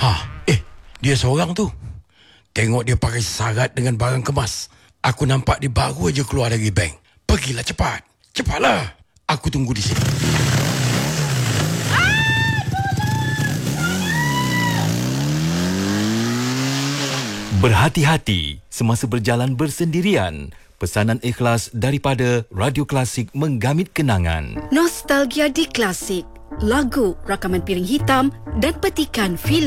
Dia seorang tu. Tengok dia pakai sarat dengan barang kemas. Aku nampak dia baru aja keluar dari bank. Pergilah cepat. Cepatlah. Aku tunggu di sini. Berhati-hati semasa berjalan bersendirian. Pesanan ikhlas daripada Radio Klasik menggamit kenangan. Nostalgia di Klasik. Lagu, rakaman piring hitam dan petikan filem.